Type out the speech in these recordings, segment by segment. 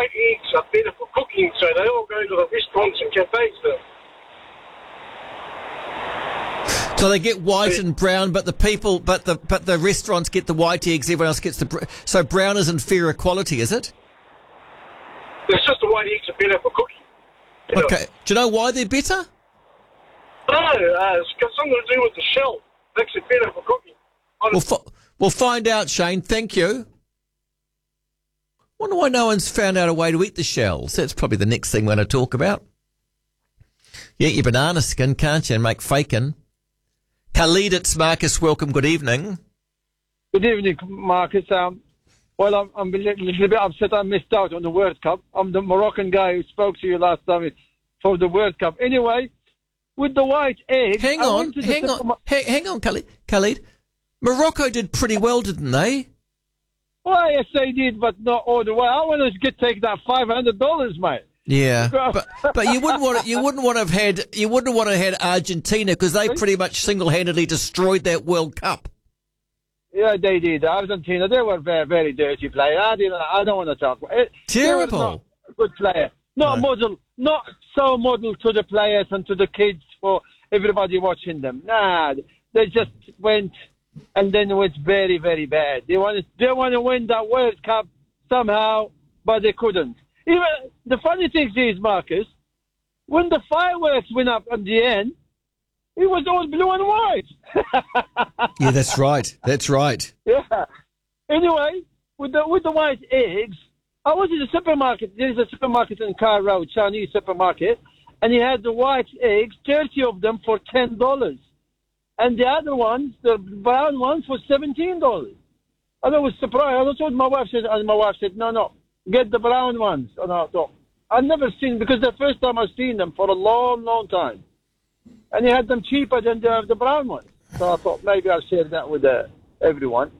white eggs are better for cooking, so they all go to the restaurants and cafes now. So they get white and brown, but the restaurants get the white eggs. Everyone else gets so brown is inferior quality, is it? It's just the white eggs are better for cooking. Okay. Do you know why they're better? No, it's got something to do with the shell. Makes it better for cooking. We'll find out, Shane. Thank you. Wonder why no one's found out a way to eat the shells. That's probably the next thing we're going to talk about. You eat your banana skin, can't you, and make fakin'. Khalid, it's Marcus. Welcome. Good evening. Good evening, Marcus. Well, I'm a little bit upset I missed out on the World Cup. I'm the Moroccan guy who spoke to you last time for the World Cup. Anyway, with the white egg... Hang on, Khalid. Morocco did pretty well, didn't they? Well, yes, they did, but not all the way. I want to take that $500, mate. Yeah, but you wouldn't want to have had Argentina because they pretty much single-handedly destroyed that World Cup. Yeah, they did. Argentina, they were very, very dirty player. I don't want to talk about it. Terrible. They were not a good player. Not so model to the players and to the kids for everybody watching them. Nah, they just went and then it was very, very bad. They want to win that World Cup somehow, but they couldn't. Even the funny thing is, Marcus, when the fireworks went up at the end, it was all blue and white. Yeah, that's right. That's right. Yeah. Anyway, with the white eggs, I was in the supermarket. There's a supermarket in Car Road, Chinese supermarket, and he had the white eggs, 30 of them for $10, and the other ones, the brown ones, for $17. And I was surprised. I told my wife, and my wife said, no. Get the brown ones. And I thought, I've never seen, because the first time I've seen them for a long, long time. And he had them cheaper than the brown ones. So I thought maybe I'll share that with everyone.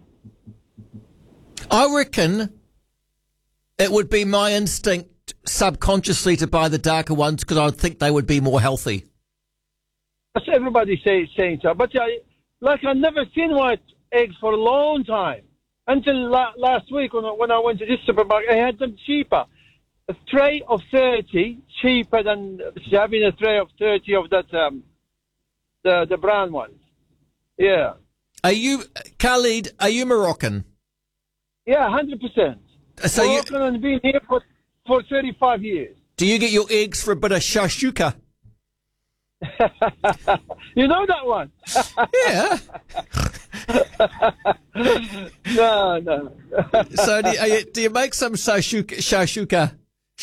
I reckon it would be my instinct subconsciously to buy the darker ones because I would think they would be more healthy. That's everybody saying so. But I've never seen white eggs for a long time. Until last week when I went to this supermarket, I had them cheaper. A tray of 30, cheaper than having a tray of 30 of that, the brown ones. Yeah. Khalid, are you Moroccan? Yeah, 100%. So Moroccan and been here for 35 years. Do you get your eggs for a bit of shashuka? You know that one? Yeah. No. So do you make some shakshuka?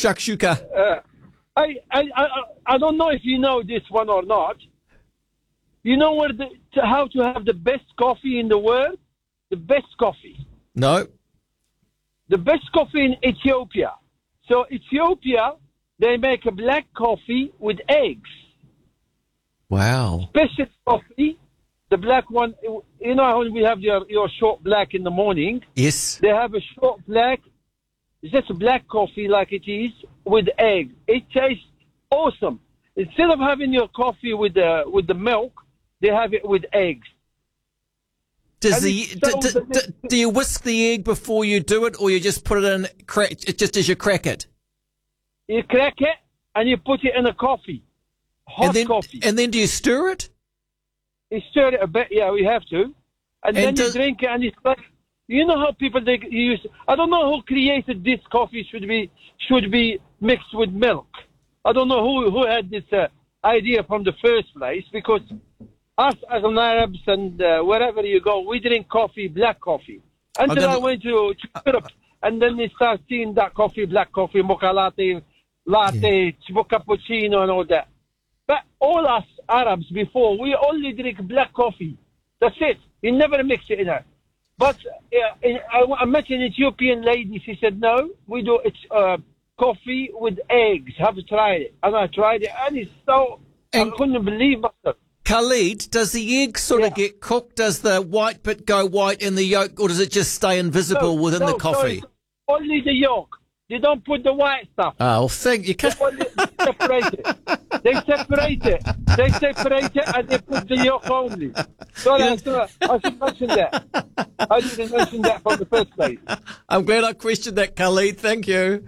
I don't know if you know this one or not. You know how to have the best coffee in the world? The best coffee. No. The best coffee in Ethiopia. So Ethiopia, they make a black coffee with eggs. Wow. Special coffee. The black one, you know how we have your short black in the morning? Yes. They have a short black, just black coffee like it is, with egg. It tastes awesome. Instead of having your coffee with the milk, they have it with eggs. Do you whisk the egg before you do it, or you just put it in, just as you crack it? You crack it, and you put it in a coffee. Hot coffee. And then do you stir it? You stir it a bit, yeah, we have to. And then you drink it, and it's like, you know how people they use, I don't know who created this coffee should be mixed with milk. I don't know who had this idea from the first place, because us as an Arabs and wherever you go, we drink coffee, black coffee. Until I went to Europe, and then they start seeing that coffee, black coffee, mocha latte, cappuccino and all that. But all us Arabs before, we only drink black coffee. That's it. You never mix it in there. But I met an Ethiopian lady. She said, no, we do coffee with eggs. Have to try it. And I tried it, and it's so... I couldn't believe myself. Khalid, does the egg sort of get cooked? Does the white bit go white in the yolk, or does it just stay invisible within the coffee? No, only the yolk. They don't put the white stuff. Oh, thank you. They separate it. They separate it, and they put the yolk only. Sorry, I should mention that. I didn't mention that from the first place. I'm glad I questioned that, Khalid. Thank you.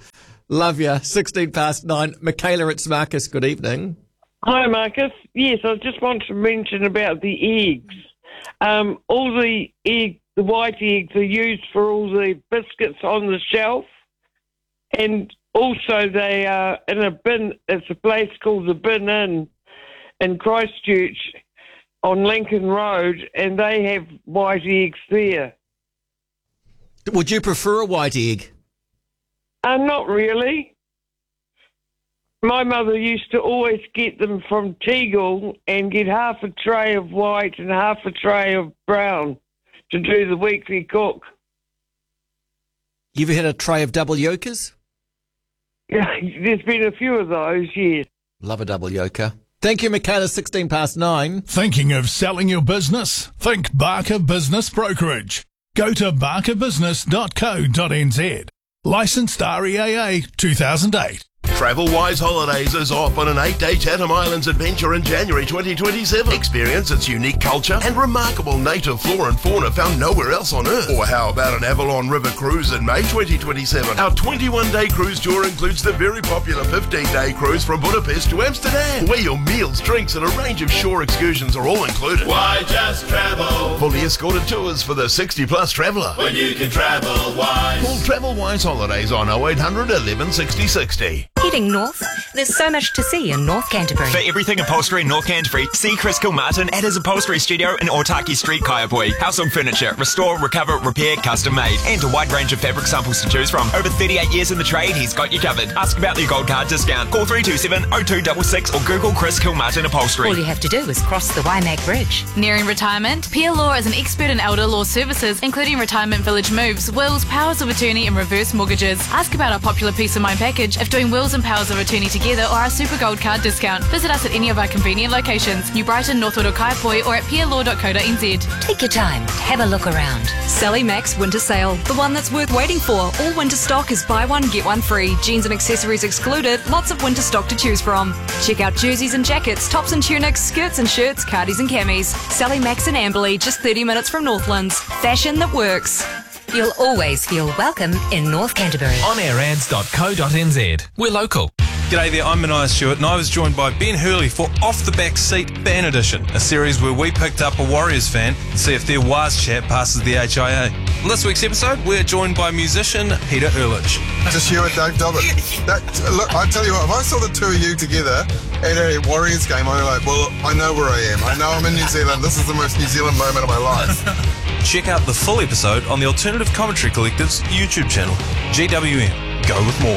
Love you. 9:16. Michaela, it's Marcus. Good evening. Hi, Marcus. Yes, I just want to mention about the eggs. All the white eggs are used for all the biscuits on the shelf, and also they are in a bin. It's a place called the Bin Inn in Christchurch on Lincoln Road, and they have white eggs there. Would you prefer a white egg? Not really. My mother used to always get them from Tegel and get half a tray of white and half a tray of brown to do the weekly cook. You ever had a tray of double yolkers? Yeah, there's been a few of those, yes. Love a double yoker. Thank you, Michaela. 9:16. Thinking of selling your business? Think Barker Business Brokerage. Go to barkerbusiness.co.nz. Licensed REAA 2008. Travel-Wise Holidays is off on an 8-day Chatham Islands adventure in January 2027. Experience its unique culture and remarkable native flora and fauna found nowhere else on Earth. Or how about an Avalon River cruise in May 2027? Our 21-day cruise tour includes the very popular 15-day cruise from Budapest to Amsterdam, where your meals, drinks and a range of shore excursions are all included. Why just travel? Fully escorted tours for the 60-plus traveller. When you can travel wise. Call Travel-Wise Holidays on 0800 11 60 60. Heading north, there's so much to see in North Canterbury. For everything upholstery in North Canterbury, see Chris Kilmartin at his upholstery studio in Otaki Street, Kaiapoi. Household furniture, restore, recover, repair, custom made. And a wide range of fabric samples to choose from. Over 38 years in the trade, he's got you covered. Ask about the gold card discount. Call 327-0266 or Google Chris Kilmartin Upholstery. All you have to do is cross the Waimak Bridge. Nearing retirement? Peer Law is an expert in elder law services, including retirement village moves, wills, powers of attorney and reverse mortgages. Ask about our popular Peace of Mind package if doing wills and powers of attorney together, or our super gold card discount. Visit us at any of our convenient locations, New Brighton, Northwood or Kaiapoi, or at peerlaw.co.nz. Take your time, have a look around. Sally Max Winter Sale, the one that's worth waiting for. All winter stock is buy one, get one free. Jeans and accessories excluded, lots of winter stock to choose from. Check out jerseys and jackets, tops and tunics, skirts and shirts, cardies and camis. Sally Max and Amberley, just 30 minutes from Northlands. Fashion that works. You'll always feel welcome in North Canterbury. onairads.co.nz. We're local. G'day there, I'm Mania Stewart and I was joined by Ben Hurley for Off the Back Seat Fan Edition, a series where we picked up a Warriors fan to see if their Waz chat passes the HIA. On this week's episode, we're joined by musician Peter Ehrlich. Just you and Dave Dobbin. Look, I tell you what, if I saw the two of you together at a Warriors game, I'd be like, well, I know where I am. I know I'm in New Zealand. This is the most New Zealand moment of my life. Check out the full episode on the Alternative Commentary Collective's YouTube channel, GWN. Go with more.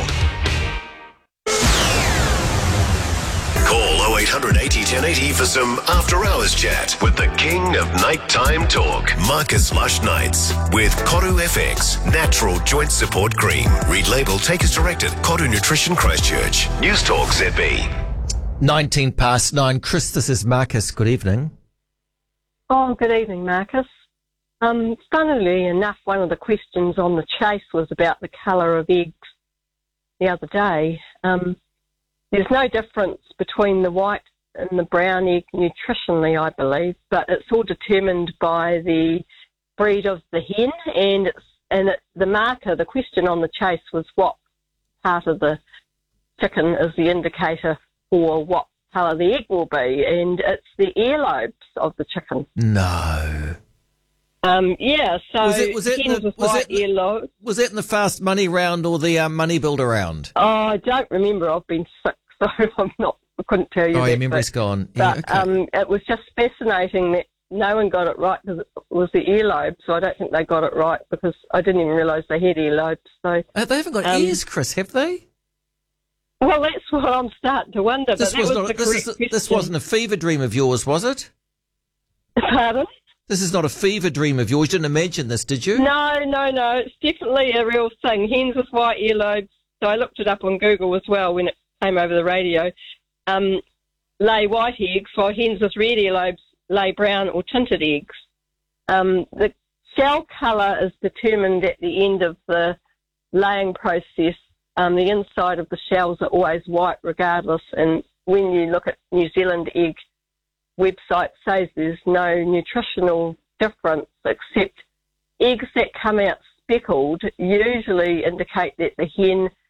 Call 0800 80 1080 for some after-hours chat with the king of nighttime talk, Marcus Lush Nights, with Koru FX, Natural Joint Support Cream. Read label, take as directed. Koru Nutrition Christchurch. News Talk ZB. 9:19. Chris, this is Marcus. Good evening. Oh, good evening, Marcus. Funnily enough, one of the questions on the chase was about the colour of eggs the other day. There's no difference between the white and the brown egg nutritionally, I believe, but it's all determined by the breed of the hen, the marker. The question on the chase was what part of the chicken is the indicator for what colour the egg will be, and it's the earlobes of the chicken. No. Yeah, so was it hens with white earlobes. Was it in the Fast Money round or the Money Builder round? Oh, I don't remember. I've been sick, so I couldn't tell you. Oh, that, your memory's gone. Yeah, but okay. it was just fascinating that no one got it right because it was the earlobe, so I don't think they got it right because I didn't even realise they had earlobes. So they haven't got ears, Chris, have they? Well, that's what I'm starting to wonder. This wasn't a fever dream of yours, was it? Pardon? This is not a fever dream of yours. You didn't imagine this, did you? No. It's definitely a real thing. Hens with white earlobes. So I looked it up on Google as well when it came over the radio. Lay white eggs, while hens with red earlobes lay brown or tinted eggs. The shell colour is determined at the end of the laying process. The inside of the shells are always white regardless. And when you look at New Zealand egg website, says there's no nutritional difference except eggs that come out speckled usually indicate that the hen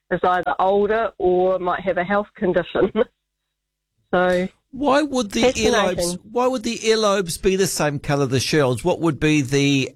is either older or might have a health condition. So why would the earlobes? Why would the earlobes be the same colour as the shells? What would be the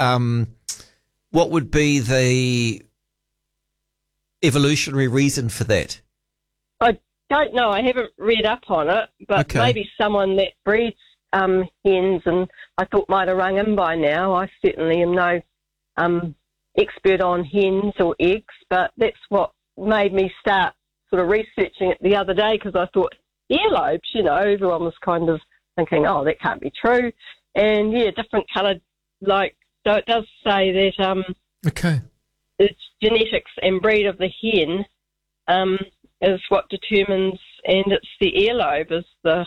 evolutionary reason for that? I don't know. I haven't read up on it, but maybe someone that breeds hens, and I thought might have rung in by now. I certainly am no expert on hens or eggs, but that's what made me start sort of researching it the other day, because I thought earlobes, everyone was kind of thinking, oh, that can't be true. And yeah, different coloured, so it does say that it's genetics and breed of the hen is what determines, and it's the earlobe is the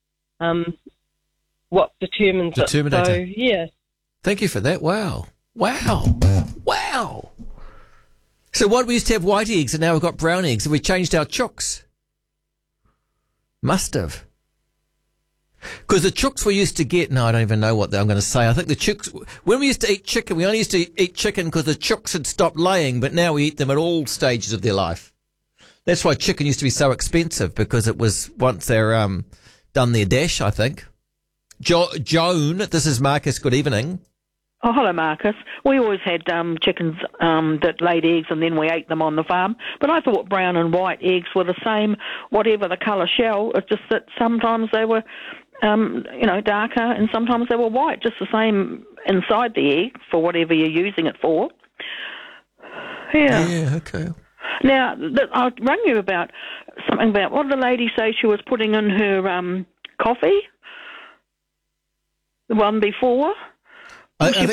what determines it. So yeah. Thank you for that. Wow. So why do we used to have white eggs and now we've got brown eggs? Have we changed our chooks? Must have. Because the chooks we used to get, no, I don't even know what I'm going to say. I think the chooks, when we used to eat chicken, we only used to eat chicken because the chooks had stopped laying, but now we eat them at all stages of their life. That's why chicken used to be so expensive, because it was once they're done their dash, I think. Joan, this is Marcus. Good evening. Oh, hello, Marcus. We always had chickens that laid eggs and then we ate them on the farm. But I thought brown and white eggs were the same, whatever the colour shell. It's just that sometimes they were, darker and sometimes they were white, just the same inside the egg for whatever you're using it for. Yeah. Yeah, okay. Now, I rang you about something about, what did the lady say she was putting in her coffee? The one before? I think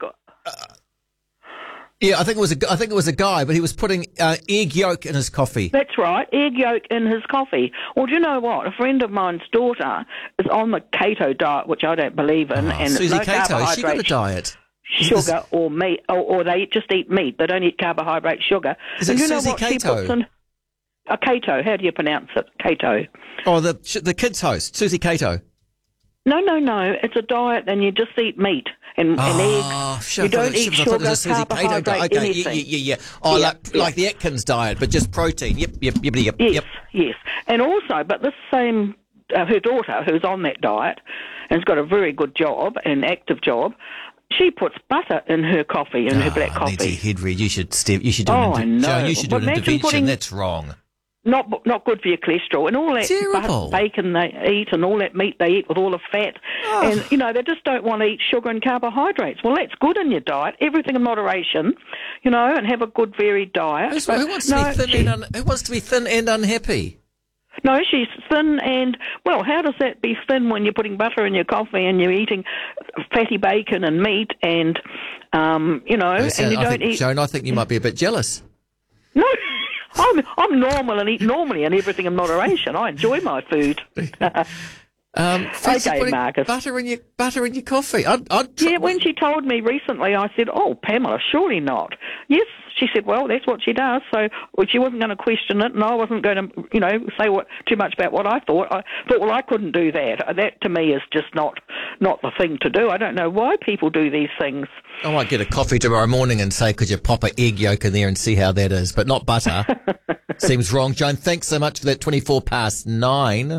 it was a guy, but he was putting egg yolk in his coffee. That's right, egg yolk in his coffee. Well, do you know what? A friend of mine's daughter is on the keto diet, which I don't believe in, and Susie it's no Cato, she got a diet. Sugar or meat, or they just eat meat. They don't eat carbohydrate, sugar. Is it Susie Cato? She puts in? Cato. How do you pronounce it? Cato. Oh, the kids' host, Susie Cato. No. It's a diet, and you just eat meat and eggs. You don't eat sugar, carbohydrate, anything. Yeah. Oh, yeah, like the Atkins diet, but just protein. Yep. Yes. And also, but this same, her daughter, who's on that diet, and has got a very good job, an active job, she puts butter in her coffee, in her black coffee. Nancy Hedred, you should do an intervention. That's wrong. Not good for your cholesterol and all that Terrible. Bacon they eat and all that meat they eat with all the fat. And, they just don't want to eat sugar and carbohydrates. Well, that's good in your diet, everything in moderation, and have a good varied diet. Who wants to be thin and unhappy? No, she's thin and, well, how does that be thin when you're putting butter in your coffee and you're eating fatty bacon and meat and, and you don't eat... Joan, I think you might be a bit jealous. No. I'm normal and eat normally and everything in moderation. I enjoy my food. Okay, Marcus. Butter in your coffee. When she told me recently, I said, "Oh, Pamela, surely not." Yes, she said. Well, that's what she does. So she wasn't going to question it, and I wasn't going to, say too much about what I thought. I thought, well, I couldn't do that. That to me is just not the thing to do. I don't know why people do these things. I might get a coffee tomorrow morning and say, could you pop an egg yolk in there and see how that is, but not butter. Seems wrong. Joan, thanks so much for that. 9:24.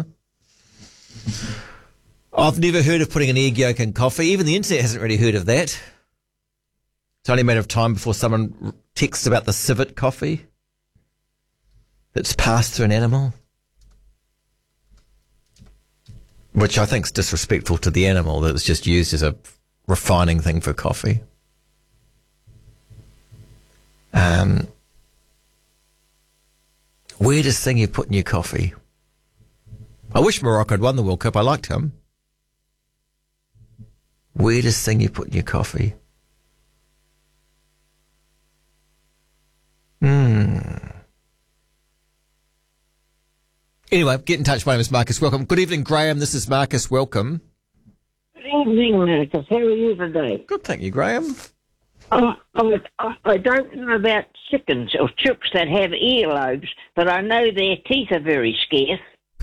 I've never heard of putting an egg yolk in coffee. Even the internet hasn't really heard of that. It's only a matter of time before someone texts about the civet coffee that's passed through an animal, which I think is disrespectful to the animal, that it's just used as a refining thing for coffee. Weirdest thing you put in your coffee. I wish Morocco had won the World Cup. I liked him. Weirdest thing you put in your coffee. Anyway, get in touch. My name is Marcus. Welcome. Good evening, Graham. This is Marcus. Welcome. Good evening, Marcus. How are you today? Good, thank you, Graham. I don't know about chickens or chooks that have earlobes, but I know their teeth are very scarce.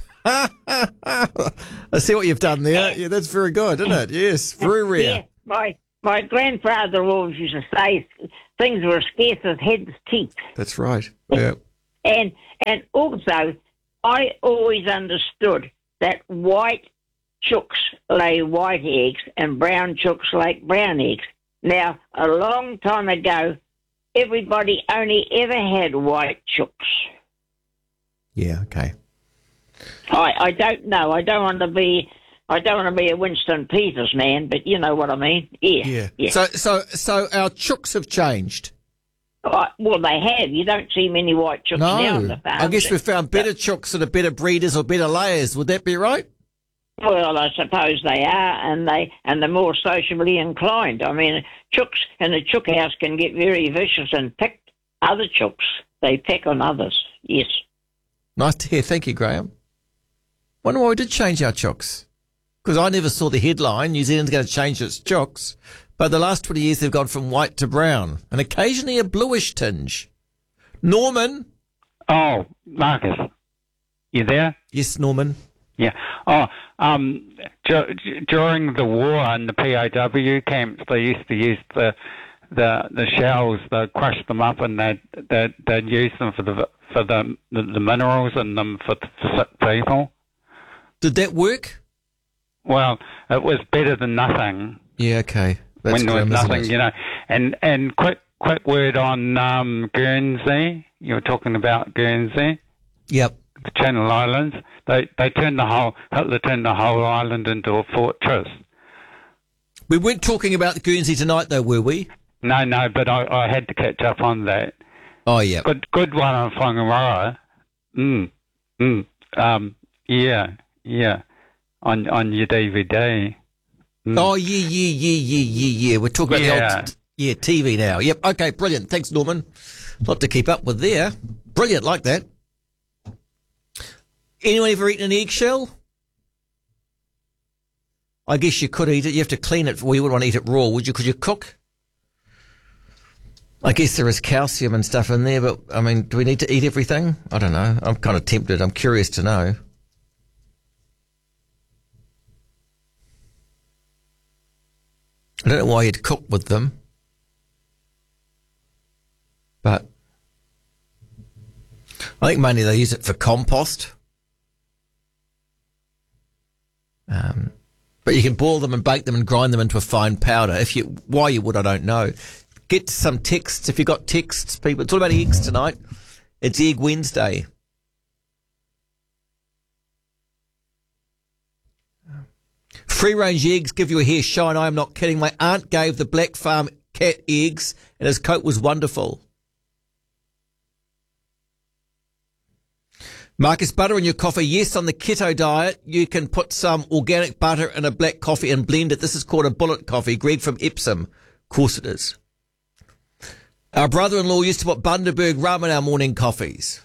I see what you've done there. Yeah, that's very good, isn't it? Yes, very rare. Yeah, my grandfather always used to say things were scarce as heads' teeth. That's right. Yeah. And also, I always understood that white chooks lay white eggs and brown chooks lay brown eggs. Now, a long time ago, everybody only ever had white chooks. Yeah, okay. I don't know. I don't want to be a Winston Peters man, but you know what I mean. Yeah. So our chooks have changed. Well, they have. You don't see many white chooks now on the farm. I guess we've found better chooks that are better breeders or better layers. Would that be right? Well, I suppose they are, and they're more sociably inclined. I mean, chooks in a chook house can get very vicious and pick other chooks. They pick on others. Yes. Nice to hear. Thank you, Graham. Wonder why we did change our chooks. Because I never saw the headline, New Zealand's going to change its chooks. But the last 20 years they've gone from white to brown, and occasionally a bluish tinge. Norman? Oh, Marcus. You there? Yes, Norman. Yeah. Oh, during the war in the POW camps, they used to use the shells. They'd crush them up, and they'd use them for the minerals in them for sick people. Did that work? Well, it was better than nothing. Yeah, okay. That's when there was grim, isn't nothing, it? you know. And quick word on Guernsey. You were talking about Guernsey. Yep. The Channel Islands. Hitler turned the whole island into a fortress. We weren't talking about Guernsey tonight, though, were we? No, but I had to catch up on that. Oh, yeah. Good one on Whangaroa. Yeah. On your DVD. Oh, yeah. We're talking about the old TV now. Yep. Okay, brilliant. Thanks, Norman. Lot to keep up with there. Brilliant, like that. Anyone ever eaten an eggshell? I guess you could eat it. You have to clean it. Well, you wouldn't want to eat it raw, would you? Could you cook? I guess there is calcium and stuff in there, but, I mean, do we need to eat everything? I don't know. I'm kind of tempted. I'm curious to know. I don't know why you'd cook with them. But I think mainly they use it for compost. But you can boil them and bake them and grind them into a fine powder. Why you would, I don't know. Get some texts. If you've got texts, people. It's all about eggs tonight. It's Egg Wednesday. Free-range eggs give your hair shine. I am not kidding. My aunt gave the Black Farm cat eggs, and his coat was wonderful. Marcus, butter in your coffee. Yes, on the keto diet, you can put some organic butter in a black coffee and blend it. This is called a bullet coffee. Greg from Epsom. Of course it is. Our brother-in-law used to put Bundaberg rum in our morning coffees.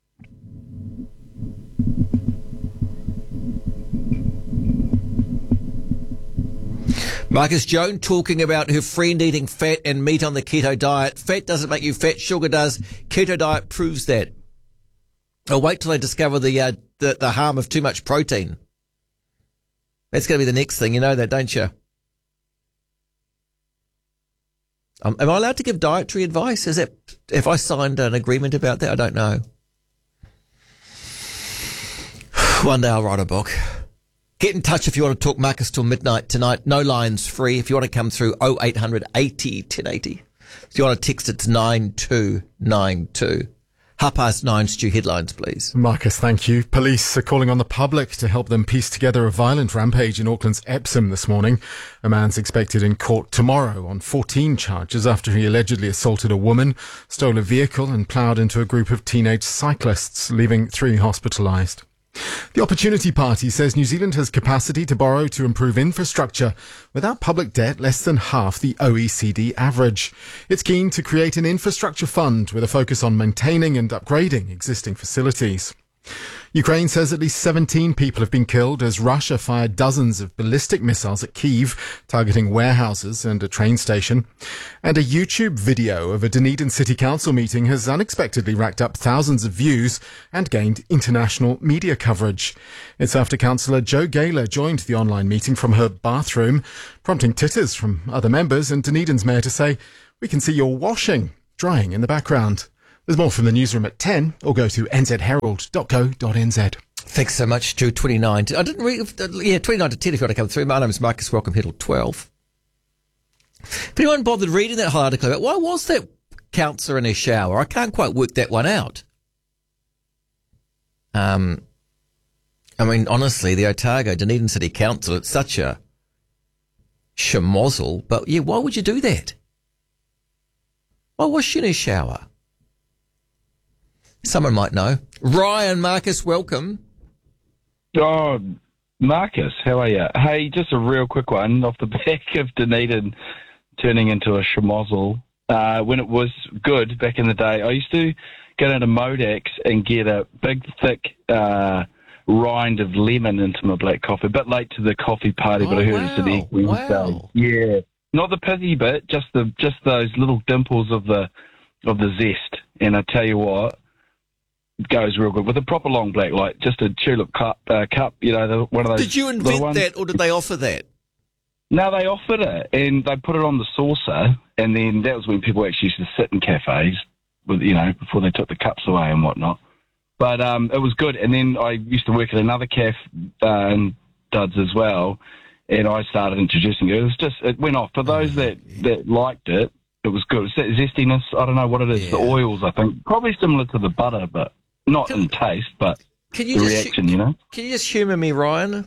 Marcus Joan talking about her friend eating fat and meat on the keto diet. Fat doesn't make you fat, sugar does. Keto diet proves that. I'll wait till they discover the harm of too much protein. That's going to be the next thing. You know that, don't you? Am I allowed to give dietary advice? If I signed an agreement about that? I don't know. One day I'll write a book. Get in touch if you want to talk Marcus till midnight tonight. No lines free. If you want to come through, 0800 80 1080. If you want to text, it's 9292. 9:30, Stu, headlines, please. Marcus, thank you. Police are calling on the public to help them piece together a violent rampage in Auckland's Epsom this morning. A man's expected in court tomorrow on 14 charges after he allegedly assaulted a woman, stole a vehicle and ploughed into a group of teenage cyclists, leaving 3 hospitalised. The Opportunity Party says New Zealand has capacity to borrow to improve infrastructure without public debt less than half the OECD average. It's keen to create an infrastructure fund with a focus on maintaining and upgrading existing facilities. Ukraine says at least 17 people have been killed as Russia fired dozens of ballistic missiles at Kyiv, targeting warehouses and a train station. And a YouTube video of a Dunedin City Council meeting has unexpectedly racked up thousands of views and gained international media coverage. It's after Councillor Jo Gaylor joined the online meeting from her bathroom, prompting titters from other members and Dunedin's mayor to say, "We can see your washing drying in the background." There's more from the newsroom at 10, or go to nzherald.co.nz. Thanks so much, Stu. 29. I didn't read. 29 to 10 if you want to come through. My name is Marcus. Welcome here till 12. If anyone bothered reading that whole article about why was that counsellor in his shower, I can't quite work that one out. I mean, honestly, the Otago Dunedin City Council, it's such a schmozzle. But yeah, why would you do that? Why was she in his shower? Someone might know. Ryan, Marcus, welcome. Oh, Marcus, how are you? Hey, just a real quick one off the back of Dunedin turning into a schmozzle. When it was good back in the day, I used to go down to Modex and get a big, thick rind of lemon into my black coffee. A bit late to the coffee party, but I heard it's an Wednesday. Yeah, not the pithy bit, just those little dimples of the zest. And I tell you what, it goes real good with a proper long black, like just a tulip cup. You know, one of those. Did you invent that, or did they offer that? No, they offered it, and they put it on the saucer, and then that was when people actually used to sit in cafes, with, you know, before they took the cups away and whatnot. But it was good, and then I used to work at another cafe in Duds as well, and I started introducing it. It was just, it went off. For those that liked it, it was good. It's that zestiness, I don't know what it is, the oils, I think. Probably similar to the butter, but not in taste, but the reaction, you know? Can you just humour me, Ryan?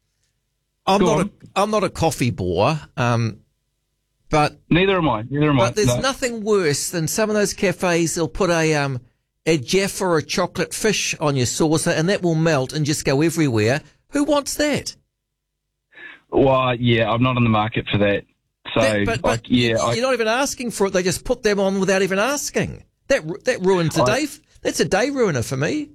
I'm not a coffee bore, but neither am I. But there's nothing worse than some of those cafes. They'll put a Jeff or a chocolate fish on your saucer, and that will melt and just go everywhere. Who wants that? Well, yeah, I'm not on the market for that. So, you're not even asking for it. They just put them on without even asking. That ruins the day. That's a day ruiner for me.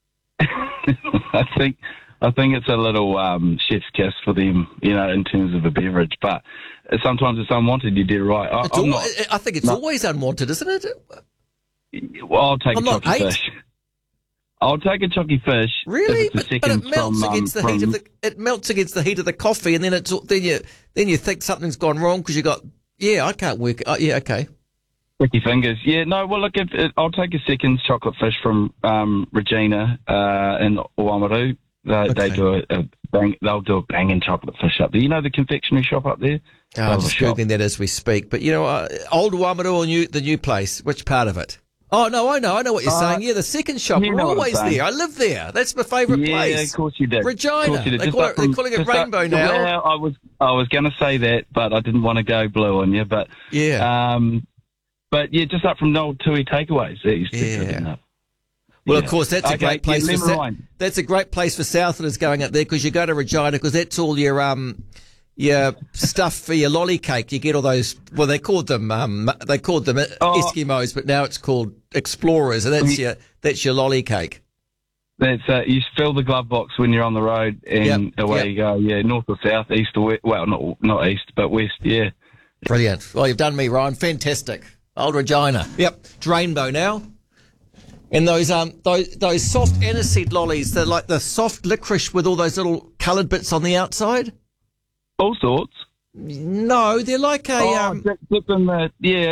I think it's a little chef's kiss for them, you know, in terms of a beverage. But sometimes it's unwanted. You did right. I think it's always unwanted, isn't it? Well, I'll take a chocky fish. I'll take a chocky fish. Really? But it melts against the heat of the. It melts against the heat of the coffee, and then then you think something's gone wrong because you got. Yeah, I can't work. Yeah, okay. Sticky fingers. Yeah, no, well, look, I'll take a second chocolate fish from Regina in Oamaru. They do they'll do a banging chocolate fish up there. You know the confectionery shop up there? I'm just Googling that as we speak. But, you know, Old Oamaru or the new place? Which part of it? Oh, no, I know what you're saying. Yeah, the second shop. We're always there. I live there. That's my favourite place. Yeah, of course you did. Regina. They're calling it Rainbow now. Yeah, I was going to say that, but I didn't want to go blue on you. But, yeah. But, yeah, just up from the old Tui Takeaways. Well, of course, that's a great place. That's a great place for Southlanders going up there because you go to Regina because that's all your stuff for your lolly cake. You get all those. Well, they called them Eskimos, but now it's called Explorers, and that's your lolly cake. That's you fill the glove box when you're on the road, and away you go. Yeah, north or south, east or west. Well, not east, but west. Yeah. Brilliant. Well, you've done me, Ryan. Fantastic. Old Regina. Yep. It's Rainbow now. And those soft aniseed lollies, they're like the soft licorice with all those little coloured bits on the outside. All sorts. No, they're like dip in the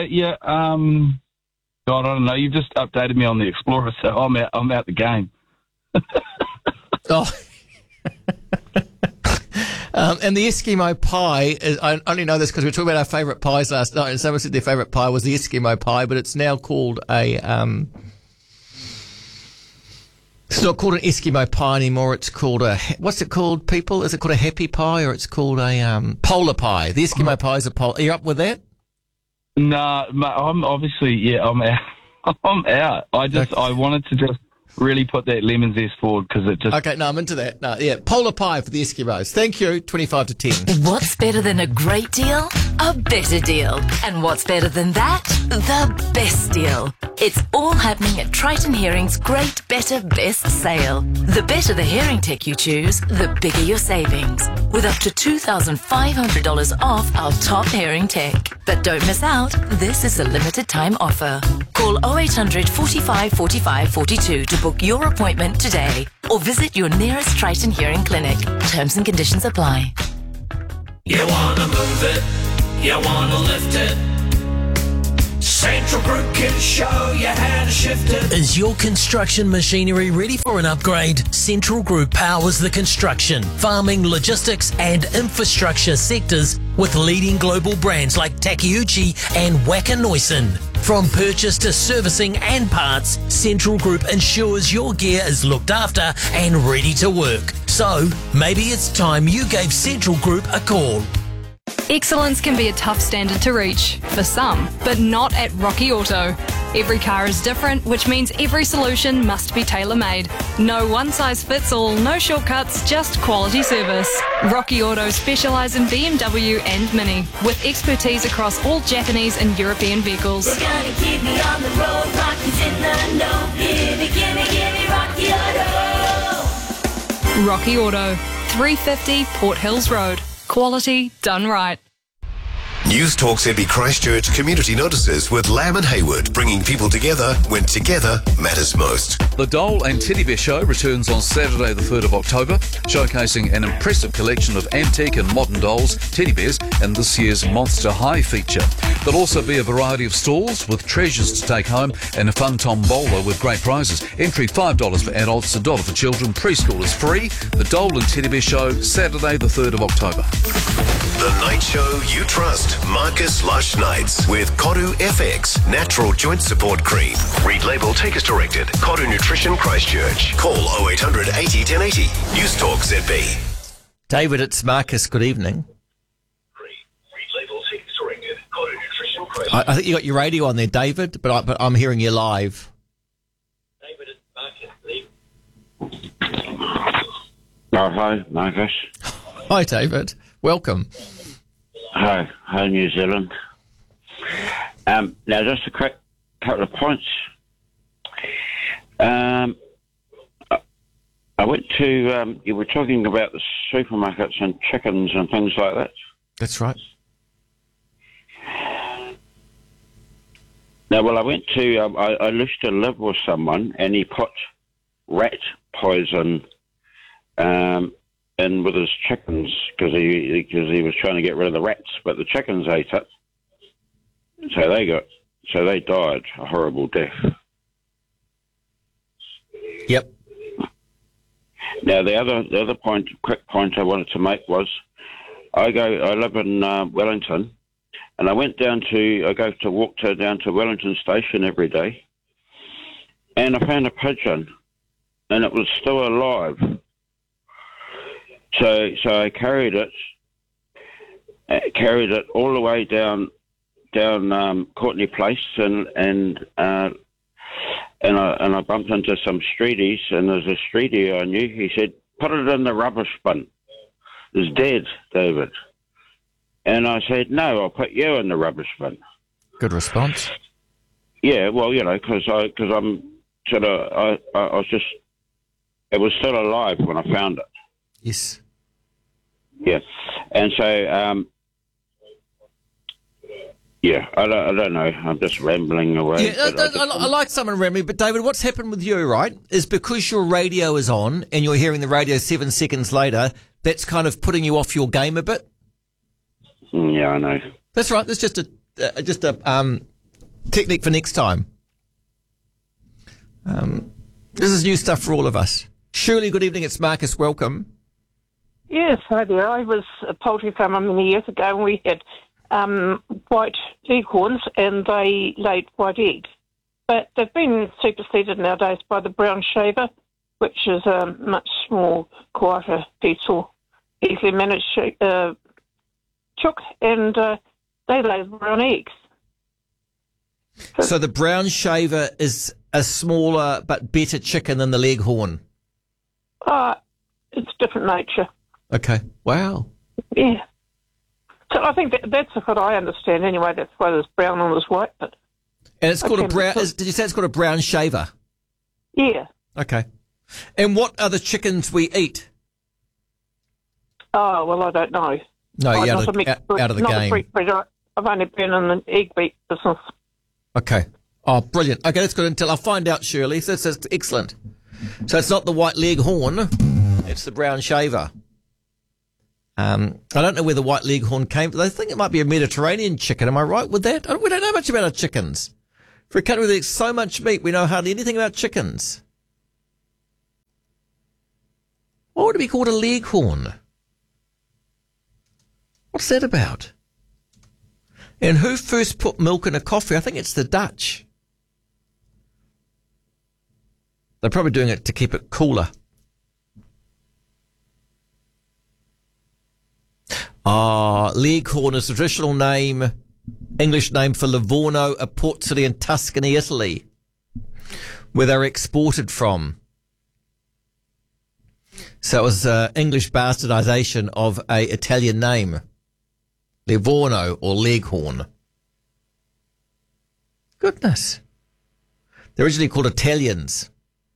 God, I don't know. You've just updated me on the Explorer, so I'm out the game. And the Eskimo pie, I only know this because we were talking about our favourite pies last night, and someone said their favourite pie was the Eskimo pie, but it's now called it's not called an Eskimo pie anymore. It's called what's it called, people? Is it called a happy pie, or it's called a polar pie? The Eskimo pie is a polar. Are you up with that? No, I'm obviously, I'm out. I'm out. I wanted to just really put that lemon zest forward because it just... Okay, no, I'm into that. No, yeah, polar pie for the Eskimos. Thank you, 25 to 10. What's better than a great deal? A better deal. And what's better than that? The best deal. It's all happening at Triton Hearing's Great Better Best Sale. The better the hearing tech you choose, the bigger your savings. With up to $2,500 off our top hearing tech. But don't miss out, this is a limited time offer. Call 0800 45 45 42 to book your appointment today or visit your nearest Triton Hearing clinic. Terms and conditions apply. You wanna move it, you wanna lift it. Central Group can show you how to shift it. Is your construction machinery ready for an upgrade? Central Group powers the construction, farming, logistics and infrastructure sectors with leading global brands like Takeuchi and Wacker Neuson. From purchase to servicing and parts, Central Group ensures your gear is looked after and ready to work. So, maybe it's time you gave Central Group a call. Excellence can be a tough standard to reach, for some, but not at Rocky Auto. Every car is different, which means every solution must be tailor-made. No one-size-fits-all, no shortcuts, just quality service. Rocky Auto specialise in BMW and Mini, with expertise across all Japanese and European vehicles. We're gonna keep me on the road, Rocky's in the know. Gimme, Rocky Auto. Rocky Auto, 350 Port Hills Road. Quality done right. News Talk ZB Christchurch community notices with Lamb and Hayward, bringing people together when together matters most. The Dole and Teddy Bear Show returns on Saturday the 3rd of October, showcasing an impressive collection of antique and modern dolls, teddy bears and this year's Monster High feature. There'll also be a variety of stalls with treasures to take home and a fun tombola with great prizes. Entry $5 for adults, $1 for children. Preschool is free. The Dole and Teddy Bear Show, Saturday the 3rd of October. The night show you trust. Marcus Lush Nights with Koru FX Natural Joint Support Cream. Read label, take as directed. Koru Nutrition Christchurch. Call 0800 80 1080. News Talk ZB. David, it's Marcus. Good evening. I think you got your radio on there, David, but I'm hearing you live. David, it's Marcus. Oh, hi, Marcus. Hi, David. Welcome. Hi, New Zealand. Now, just a quick couple of points. I went to, you were talking about the supermarkets and chickens and things like that. That's right. Now, well, I went to, I used to live with someone and he put rat poison in with his chickens because he was trying to get rid of the rats, but the chickens ate it, so they died a horrible death. Yep. Now the other quick point I wanted to make was, I live in Wellington, and I walk down to Wellington Station every day, and I found a pigeon, and it was still alive. So I carried it all the way down Courtney Place, and I bumped into some streeties, and there's a streetie I knew. He said, "Put it in the rubbish bin. It's dead, David." And I said, "No, I'll put you in the rubbish bin." Good response. Yeah, well, because I'm sort of I was just, it was still alive when I found it. Yes. Yeah, and so, I don't know. I'm just rambling away. Yeah, I like someone rambling, but David, what's happened with you, right, is because your radio is on and you're hearing the radio 7 seconds later, that's kind of putting you off your game a bit. Yeah, I know. That's right. That's just a technique for next time. This is new stuff for all of us. Shirley, good evening. It's Marcus. Welcome. Yes, hi there. I was a poultry farmer many years ago, and we had white leghorns, and they laid white eggs. But they've been superseded nowadays by the brown shaver, which is a much more quieter, peaceful, easily managed chook, and they lay brown eggs. So the brown shaver is a smaller but better chicken than the leghorn? It's different nature. Okay. Wow. Yeah. So I think that's what I understand anyway. That's why there's brown and there's white. But and it's called a brown. Did you say it's called a brown shaver? Yeah. Okay. And what are the chickens we eat? Oh, well, I don't know. No, you're out of the game. I've only been in the egg beat business. Okay. Oh, brilliant. Okay, that's good until I'll find out, Shirley. So that's excellent. So it's not the white leghorn, it's the brown shaver. I don't know where the white leghorn came from. I think it might be a Mediterranean chicken. Am I right with that? We don't know much about our chickens. For a country that eats so much meat, we know hardly anything about chickens. Why would it be called a leghorn? What's that about? And who first put milk in a coffee? I think it's the Dutch. They're probably doing it to keep it cooler. Leghorn is the traditional name, English name for Livorno, a port city in Tuscany, Italy, where they were exported from. So it was English bastardization of a Italian name, Livorno or Leghorn. Goodness. They're originally called Italians.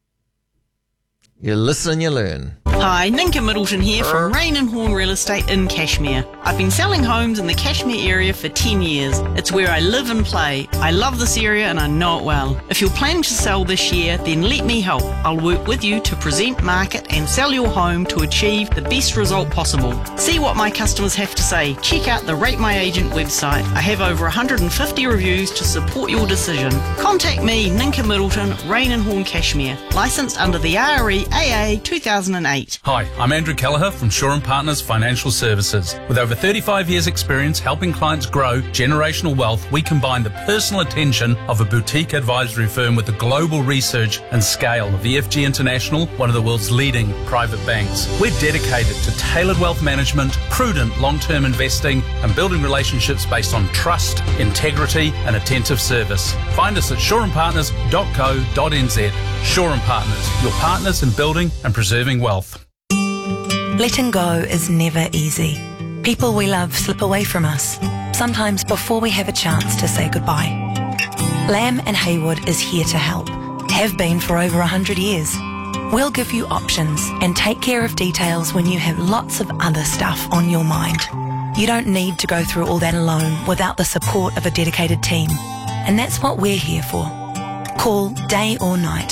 You listen and you learn. Hi, Ninka Middleton here from Rain and Horn Real Estate in Cashmere. I've been selling homes in the Cashmere area for 10 years. It's where I live and play. I love this area and I know it well. If you're planning to sell this year, then let me help. I'll work with you to present, market and sell your home to achieve the best result possible. See what my customers have to say. Check out the Rate My Agent website. I have over 150 reviews to support your decision. Contact me, Ninka Middleton, Rain and Horn Cashmere. Licensed under the REAA 2008. Hi, I'm Andrew Kelleher from Shaw & Partners Financial Services. With over 35 years' experience helping clients grow generational wealth, we combine the personal attention of a boutique advisory firm with the global research and scale of EFG International, one of the world's leading private banks. We're dedicated to tailored wealth management, prudent long-term investing, and building relationships based on trust, integrity, and attentive service. Find us at shawandpartners.co.nz. Shaw & Partners, your partners in building and preserving wealth. Letting go is never easy. People we love slip away from us, sometimes before we have a chance to say goodbye. Lamb and Haywood is here to help, have been for over 100 years. We'll give you options and take care of details when you have lots of other stuff on your mind. You don't need to go through all that alone without the support of a dedicated team. And that's what we're here for. Call day or night.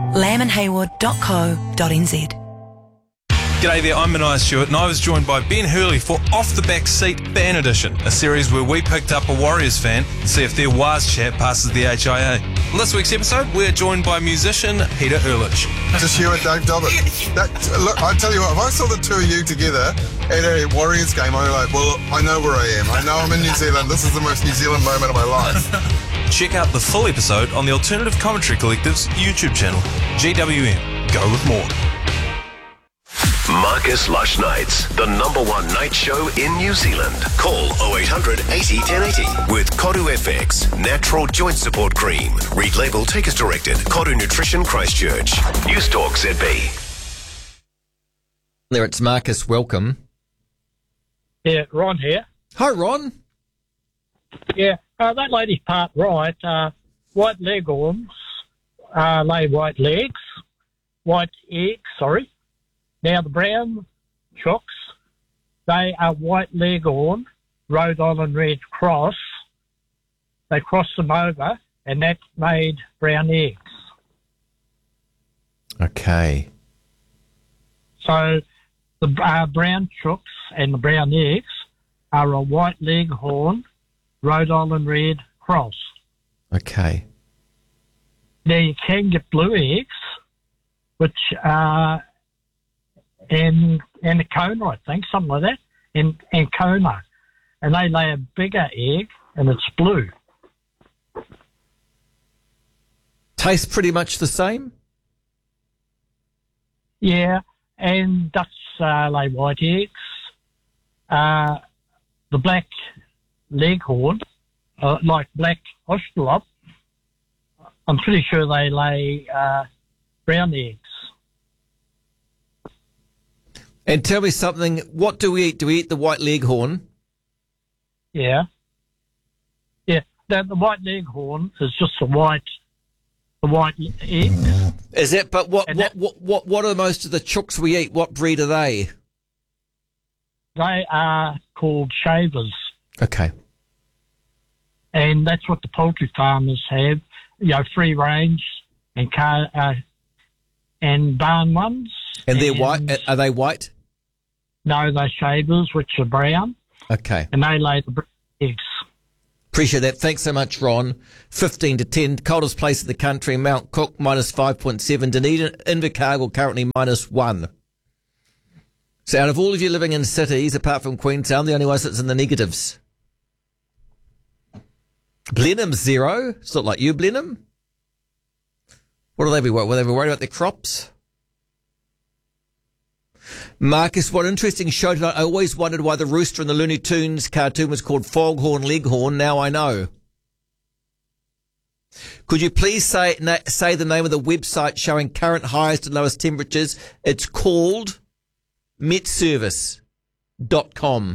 lambandhaywood.co.nz. G'day there, I'm Maniah Stewart and I was joined by Ben Hurley for Off the Back Seat Fan Edition, a series where we picked up a Warriors fan to see if their Waz chat passes the HIA. On this week's episode, we're joined by musician Peter Ehrlich. Just you and Dave Dobbett. Look, I tell you what, if I saw the two of you together at a Warriors game, I'd be like, well, I know where I am. I know I'm in New Zealand. This is the most New Zealand moment of my life. Check out the full episode on the Alternative Commentary Collective's YouTube channel, GWM. Go with more. Marcus Lush Nights, the #1 night show in New Zealand. Call 0800 80 1080 with Koru FX, Natural Joint Support Cream. Read label, take as directed. Koru Nutrition Christchurch. News Talk ZB. There, it's Marcus. Welcome. Yeah, Ron here. Hi, Ron. Yeah, that lady's part right. White leghorns lay white eggs. Now, the brown chooks, they are white leghorn, Rhode Island Red Cross. They crossed them over, and that made brown eggs. Okay. So the brown chooks and the brown eggs are a white leghorn, Rhode Island Red Cross. Okay. Now, you can get blue eggs, which are Ancona, I think, something like that, and Ancona. And they lay a bigger egg, and it's blue. Tastes pretty much the same? Yeah, and ducks lay white eggs. The black leghorn, like black Australorp, I'm pretty sure they lay brown eggs. And tell me something, what do we eat? Do we eat the white leghorn? Yeah. Yeah, the white leghorn is just the white egg. Is it? But what are most of the chooks we eat? What breed are they? They are called shavers. Okay. And that's what the poultry farmers have, free range and barn ones. And they're white? Are they white? No, they're shavers, which are brown, Okay. and they lay the brown eggs. Appreciate that. Thanks so much, Ron. 15 to 10. Coldest place in the country, Mount Cook, minus 5.7. Dunedin, Invercargill, currently minus 1. So out of all of you living in cities, apart from Queenstown, the only one that's in the negatives. Blenheim's 0. It's not like you, Blenheim. What do they be? Will they be worried about their crops? Marcus, what interesting show tonight. I always wondered why the rooster in the Looney Tunes cartoon was called Foghorn Leghorn. Now I know. Could you please say the name of the website showing current highest and lowest temperatures? It's called metservice.com.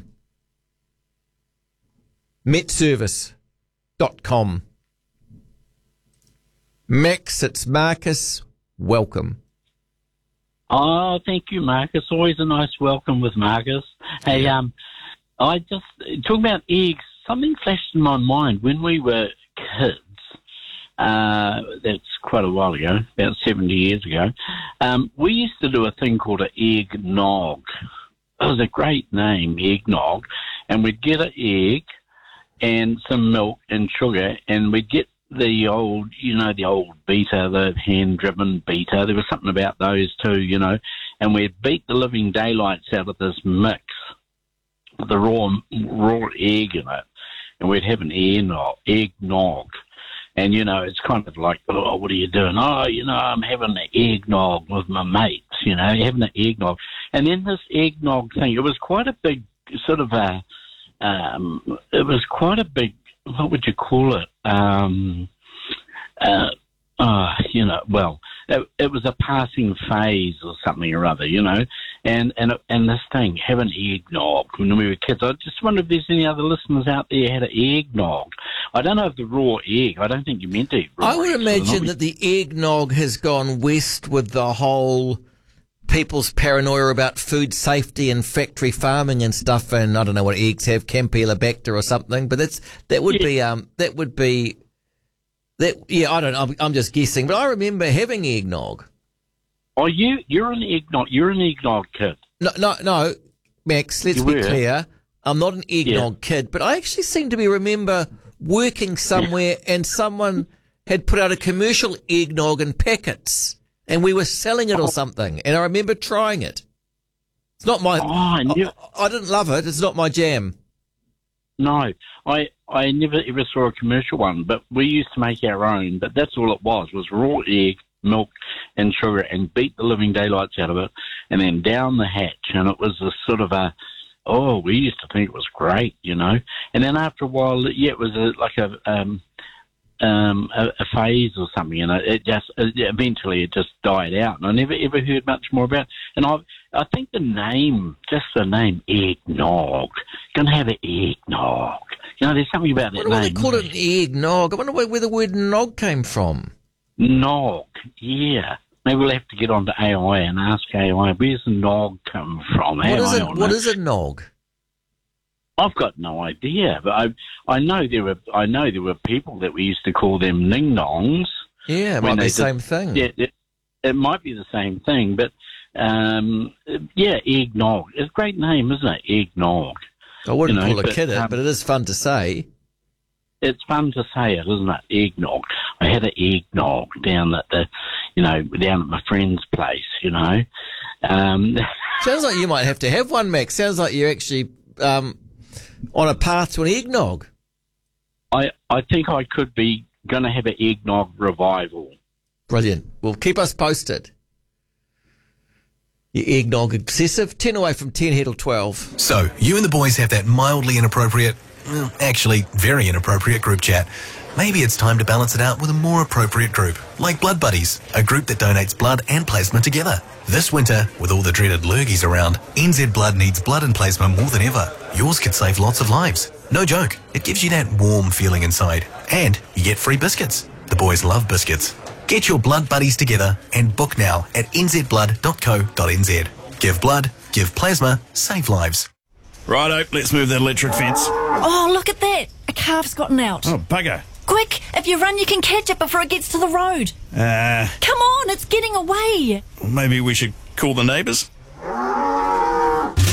metservice.com. Max, it's Marcus. Welcome. Oh, thank you, Marcus. Always a nice welcome with Marcus. Hey, I just, talking about eggs, something flashed in my mind when we were kids. That's quite a while ago, about 70 years ago. We used to do a thing called an eggnog. It was a great name, eggnog. And we'd get an egg and some milk and sugar, and we'd get the old beater, the hand-driven beater. There was something about those too, and we'd beat the living daylights out of this mix with the raw egg in it, and we'd have an eggnog. And, it's kind of like, oh, what are you doing? Oh, I'm having an eggnog with my mates, having an eggnog. And then this eggnog thing, it was quite a big sort of what would you call it? It was a passing phase or something or other, and this thing, have an eggnog when we were kids. I just wonder if there's any other listeners out there who had an eggnog. I don't know if the raw egg, I don't think you meant to eat raw I would eggs, imagine that the eggnog has gone west with the whole people's paranoia about food safety and factory farming and stuff, and I don't know what eggs have, Campylobacter or something, but that would be I don't know, I'm just guessing, but I remember having eggnog. Oh, you're an eggnog kid. No, Max, let's be clear, I'm not an eggnog kid, but I actually seem to remember working somewhere and someone had put out a commercial eggnog in packets. And we were selling it or something, and I remember trying it. It's not my. I didn't love it. It's not my jam. No, I never ever saw a commercial one, but we used to make our own. But that's all it was raw egg, milk, and sugar, and beat the living daylights out of it, and then down the hatch. And it was a sort of we used to think it was great, And then after a while, it was like a phase or something, eventually it just died out, and I never ever heard much more about it. And I think the name eggnog, gonna have an eggnog, there's something about that name. Why do they call it an eggnog? I wonder where the word nog came from. Nog, yeah. Maybe we'll have to get onto AI and ask AI, where's the nog come from? What is a nog? I've got no idea, but I know there were people that we used to call them ning-nongs. Yeah, it might be the same thing. Yeah, it might be the same thing, but eggnog. It's a great name, isn't it? Eggnog. I wouldn't call a kid it, but it is fun to say. It's fun to say it, isn't it? Eggnog. I had an eggnog down at my friend's place. Sounds like you might have to have one, Max. Sounds like you're actually on a path to an eggnog. I think I could be going to have an eggnog revival. Brilliant. Well, keep us posted. Your eggnog obsessive. 10 away from 10 here till 12. So, you and the boys have that mildly inappropriate, actually very inappropriate group chat. Maybe it's time to balance it out with a more appropriate group, like Blood Buddies, a group that donates blood and plasma together. This winter, with all the dreaded lurgies around, NZ Blood needs blood and plasma more than ever. Yours could save lots of lives. No joke, it gives you that warm feeling inside. And you get free biscuits. The boys love biscuits. Get your Blood Buddies together and book now at nzblood.co.nz. Give blood, give plasma, save lives. Righto, let's move that electric fence. Oh, look at that! A calf's gotten out. Oh, bugger. Quick, if you run, you can catch it before it gets to the road. Come on, it's getting away. Maybe we should call the neighbours?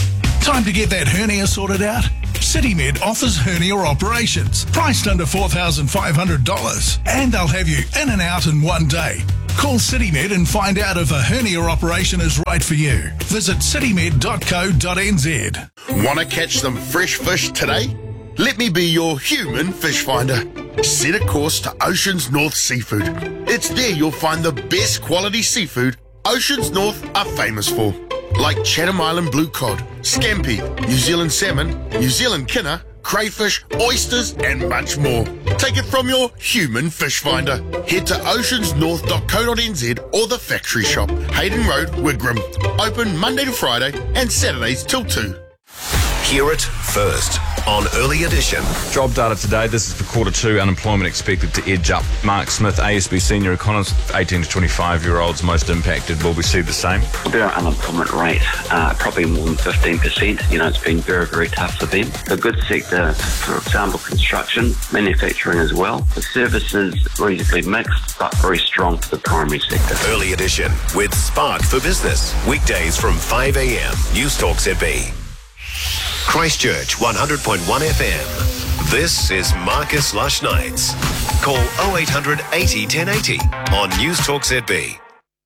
Time to get that hernia sorted out? CityMed offers hernia operations, priced under $4,500, and they'll have you in and out in one day. Call CityMed and find out if a hernia operation is right for you. Visit citymed.co.nz. Want to catch some fresh fish today? Let me be your human fish finder. Set a course to Oceans North Seafood. It's there you'll find the best quality seafood Oceans North are famous for, like Chatham Island blue cod, scampi, New Zealand salmon, New Zealand kinner, crayfish, oysters, and much more. Take it from your human fish finder. Head to oceansnorth.co.nz or the factory shop, Hayden Road, Wigram. Open Monday to Friday and Saturdays till 2. Hear it first on Early Edition. Job data today. This is for Q2. Unemployment expected to edge up. Mark Smith, ASB senior economist, 18 to 25-year-olds most impacted. Will we see the same? Their unemployment rate, probably more than 15%. It's been very, very tough for them. The goods sector, for example, construction, manufacturing as well. The services reasonably mixed, but very strong for the primary sector. Early Edition with Spark for Business. Weekdays from 5 a.m. News Talk ZB. Christchurch 100.1 FM. This is Marcus Lush Nights. Call 0800 80 1080 on News Talk ZB.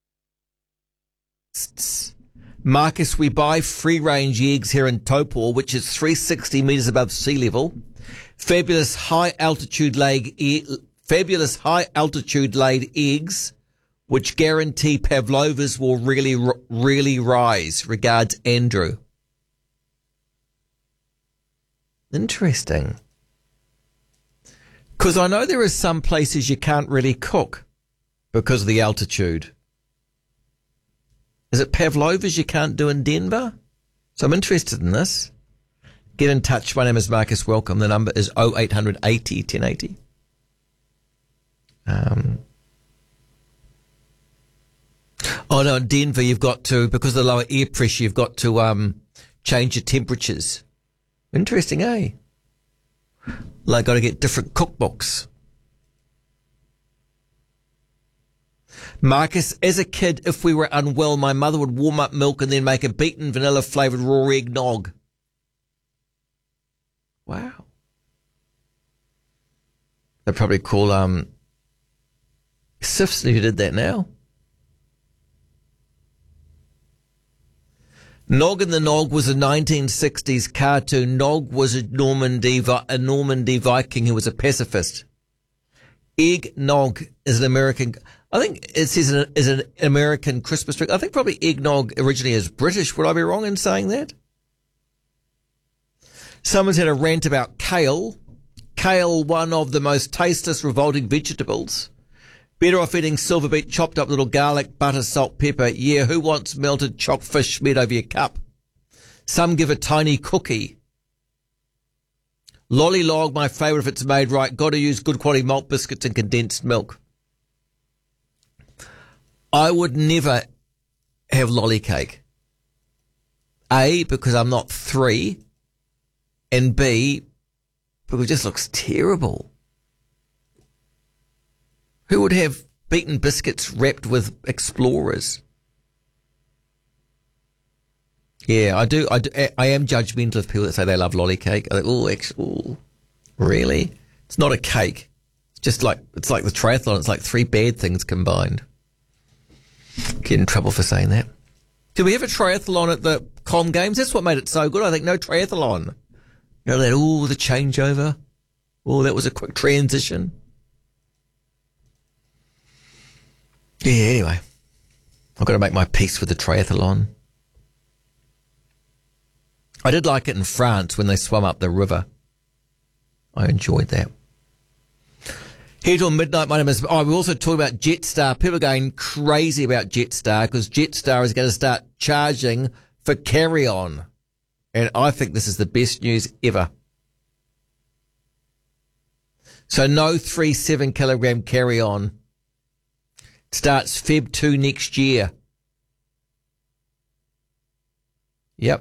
Marcus, we buy free-range eggs here in Taupō, which is 360 metres above sea level. Fabulous high-altitude laid eggs, which guarantee pavlovas will really rise. Regards, Andrew. Interesting. Because I know there are some places you can't really cook because of the altitude. Is it pavlovas you can't do in Denver? So I'm interested in this. Get in touch. My name is Marcus. Welcome. The number is 0800 80 1080. Oh no, in Denver you've got to, because of the lower air pressure, you've got to change your temperatures. Interesting, eh? Like, got to get different cookbooks. Marcus, as a kid, if we were unwell, my mother would warm up milk and then make a beaten vanilla-flavoured raw eggnog. Wow. They'd probably call Sifs who did that now. Nog and the Nog was a 1960s cartoon. Nog was a Normandy Viking who was a pacifist. Eggnog is an American, I think it says is an American Christmas drink. I think probably eggnog originally is British. Would I be wrong in saying that? Someone's had a rant about kale. Kale, one of the most tasteless, revolting vegetables. Better off eating silver beet, chopped up little garlic, butter, salt, pepper. Yeah, who wants melted chopped fish smeared over your cup? Some give a tiny cookie. Lolly log, my favourite if it's made right. Got to use good quality malt biscuits and condensed milk. I would never have lolly cake. A, because I'm not 3. And B, because it just looks terrible. Who would have beaten biscuits wrapped with Explorers? Yeah, I do. I am judgmental of people that say they love lolly cake. I think, really? It's not a cake. It's just like, it's like the triathlon. It's like 3 bad things combined. Get in trouble for saying that. Did we have a triathlon at the Com Games? That's what made it so good. I think no triathlon. You know, the changeover. That was a quick transition. Yeah, anyway. I've got to make my peace with the triathlon. I did like it in France when they swam up the river. I enjoyed that. Here till midnight, my name is... we're also talking about Jetstar. People are going crazy about Jetstar because Jetstar is going to start charging for carry-on. And I think this is the best news ever. So no 3.7 kilogram carry-on. Starts Feb 2 next year. Yep.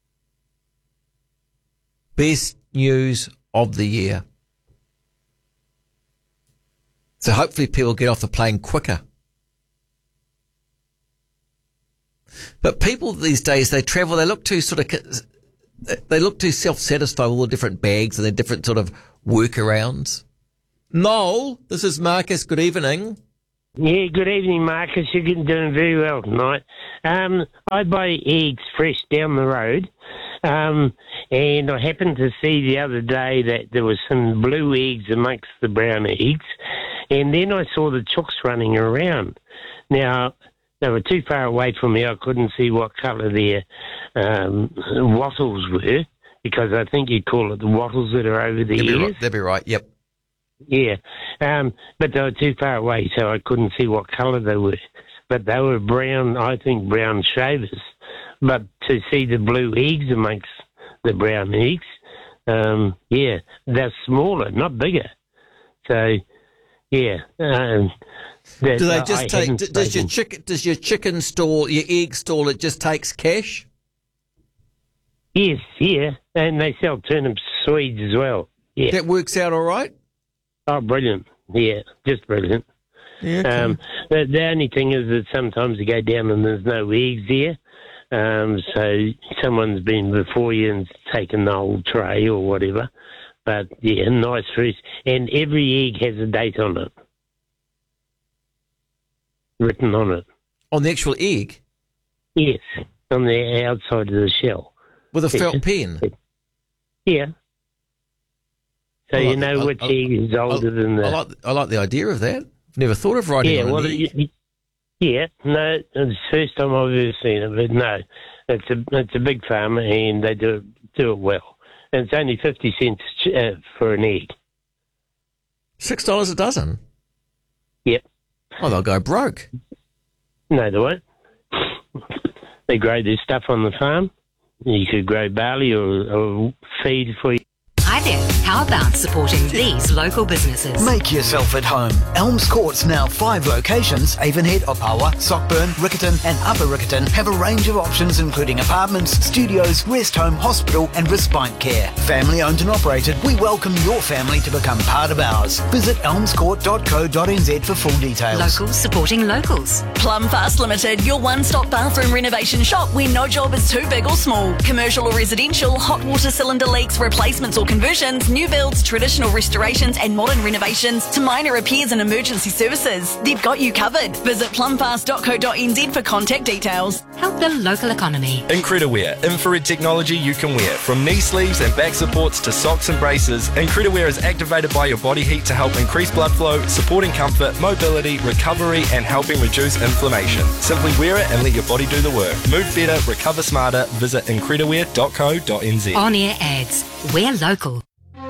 Best news of the year. So hopefully people get off the plane quicker. But people these days, they travel, they look too sort of they look too self-satisfied with all the different bags and their different sort of workarounds. Noel, this is Marcus. Good evening. Yeah, good evening, Marcus. You're doing very well tonight. I buy eggs fresh down the road, and I happened to see the other day that there was some blue eggs amongst the brown eggs, and then I saw the chooks running around. Now, they were too far away from me. I couldn't see what colour their wattles were, because I think you call it the wattles that are over the ears. That'd be right, yep. Yeah, but they were too far away, so I couldn't see what colour they were. But they were brown, I think brown shavers. But to see the blue eggs amongst the brown eggs, yeah, they're smaller, not bigger. So, yeah. Do they just take? Does your chicken stall, your egg stall, it just takes cash? Yes, yeah, and they sell turnip Swedes as well. Yeah, that works out all right. Oh, brilliant! Yeah, just brilliant. Yeah. Okay. The only thing is that sometimes you go down and there's no eggs there, so someone's been before you and taken the old tray or whatever. But yeah, nice fresh, and every egg has a date on it, written on it. On the actual egg? Yes, on the outside of the shell. With a felt pen? Yeah. So you know which egg is older than the... I like the idea of that. I've never thought of writing on an egg. Yeah, no, it's the first time I've ever seen it, but no, it's a big farm and they do it well. And it's only 50 cents for an egg. $6 a dozen? Yep. Oh, they'll go broke. No, they won't. They grow their stuff on the farm. You could grow barley or feed for you. Hi there. How about supporting these local businesses? Make yourself at home. Elms Court's now 5 locations. Avonhead, Opawa, Sockburn, Riccarton and Upper Riccarton have a range of options including apartments, studios, rest home, hospital and respite care. Family owned and operated, we welcome your family to become part of ours. Visit elmscourt.co.nz for full details. Locals supporting locals. Plum Fast Limited, your one-stop bathroom renovation shop where no job is too big or small. Commercial or residential, hot water cylinder leaks, replacements or conversions, new builds, traditional restorations and modern renovations to minor repairs and emergency services. They've got you covered. Visit plumfast.co.nz for contact details. Help the local economy. Incrediwear, infrared technology you can wear. From knee sleeves and back supports to socks and braces, Incrediwear is activated by your body heat to help increase blood flow, supporting comfort, mobility, recovery and helping reduce inflammation. Simply wear it and let your body do the work. Move better, recover smarter. Visit incrediwear.co.nz. On-air ads. We're local.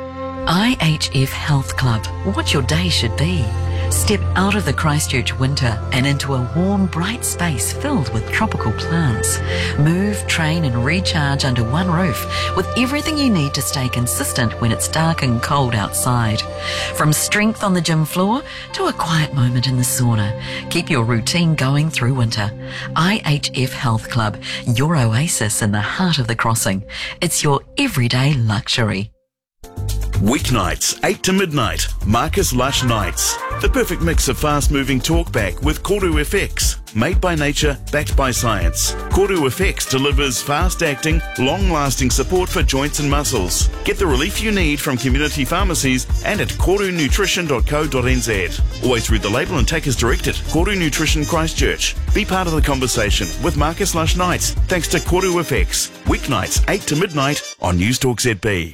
IHF Health Club. What your day should be. Step out of the Christchurch winter and into a warm, bright space filled with tropical plants. Move, train and recharge under one roof with everything you need to stay consistent when it's dark and cold outside. From strength on the gym floor to a quiet moment in the sauna. Keep your routine going through winter. IHF Health Club, your oasis in the heart of the crossing. It's your everyday luxury. Weeknights, 8 to midnight, Marcus Lush Nights. The perfect mix of fast-moving talkback with Koru FX. Made by nature, backed by science. Koru FX delivers fast-acting, long-lasting support for joints and muscles. Get the relief you need from community pharmacies and at korunutrition.co.nz. Always read the label and take as directed. Koru Nutrition Christchurch. Be part of the conversation with Marcus Lush Nights thanks to Koru FX. Weeknights, 8 to midnight on News Talk ZB.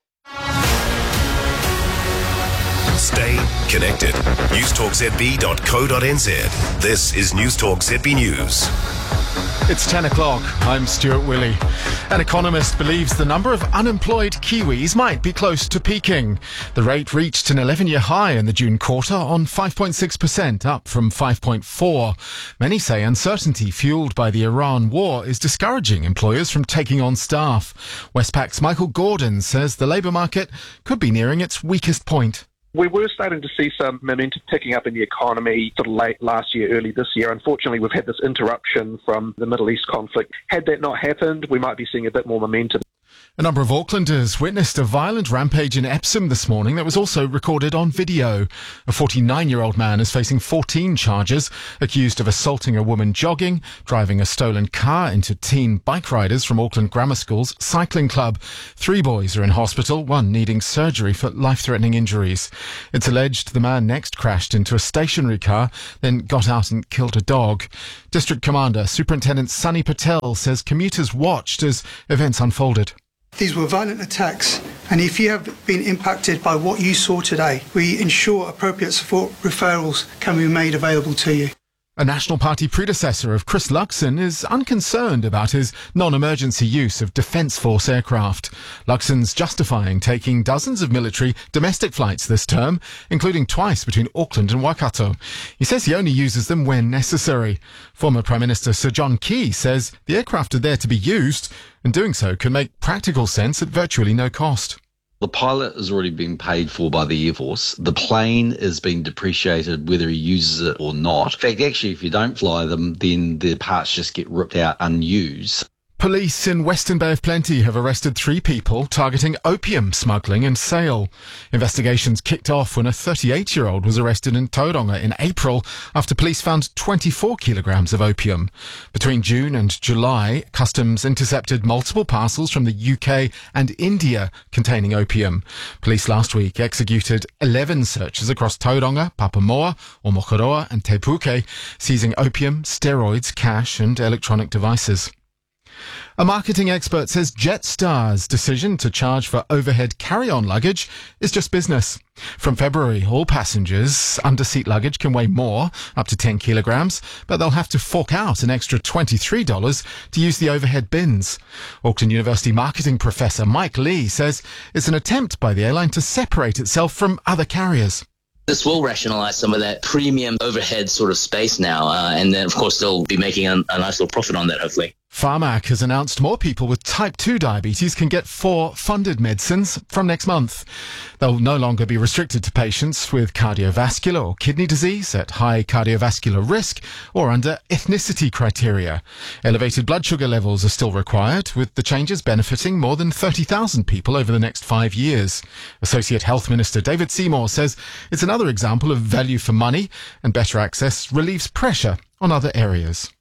Stay connected. newstalkzb.co.nz. This is News Talk ZB News. It's 10 o'clock. I'm Stuart Willey. An economist believes the number of unemployed Kiwis might be close to peaking. The rate reached an 11-year high in the June quarter on 5.6%, up from 5.4%. Many say uncertainty fueled by the Iran war is discouraging employers from taking on staff. Westpac's Michael Gordon says the labour market could be nearing its weakest point. We were starting to see some momentum picking up in the economy sort of late last year, early this year. Unfortunately, we've had this interruption from the Middle East conflict. Had that not happened, we might be seeing a bit more momentum. A number of Aucklanders witnessed a violent rampage in Epsom this morning that was also recorded on video. A 49-year-old man is facing 14 charges, accused of assaulting a woman jogging, driving a stolen car into teen bike riders from Auckland Grammar School's cycling club. 3 boys are in hospital, one needing surgery for life-threatening injuries. It's alleged the man next crashed into a stationary car, then got out and killed a dog. District Commander Superintendent Sunny Patel says commuters watched as events unfolded. These were violent attacks, and if you have been impacted by what you saw today, we ensure appropriate support referrals can be made available to you. A National Party predecessor of Chris Luxon is unconcerned about his non-emergency use of Defence Force aircraft. Luxon's justifying taking dozens of military domestic flights this term, including twice between Auckland and Waikato. He says he only uses them when necessary. Former Prime Minister Sir John Key says the aircraft are there to be used, and doing so can make practical sense at virtually no cost. The pilot has already been paid for by the Air Force. The plane is being depreciated whether he uses it or not. In fact, actually, if you don't fly them, then the parts just get ripped out unused. Police in Western Bay of Plenty have arrested 3 people targeting opium smuggling and sale. Investigations kicked off when a 38-year-old was arrested in Tauranga in April after police found 24 kilograms of opium. Between June and July, Customs intercepted multiple parcels from the UK and India containing opium. Police last week executed 11 searches across Tauranga, Papamoa, Omokoroa and Te Puke, seizing opium, steroids, cash and electronic devices. A marketing expert says Jetstar's decision to charge for overhead carry-on luggage is just business. From February, all passengers under-seat luggage can weigh more, up to 10 kilograms, but they'll have to fork out an extra $23 to use the overhead bins. Auckland University marketing professor Mike Lee says it's an attempt by the airline to separate itself from other carriers. This will rationalise some of that premium overhead sort of space now, and then, of course, they'll be making a nice little profit on that, hopefully. Pharmac has announced more people with type 2 diabetes can get 4 funded medicines from next month. They'll no longer be restricted to patients with cardiovascular or kidney disease at high cardiovascular risk or under ethnicity criteria. Elevated blood sugar levels are still required, with the changes benefiting more than 30,000 people over the next 5 years. Associate Health Minister David Seymour says it's another example of value for money, and better access relieves pressure on other areas.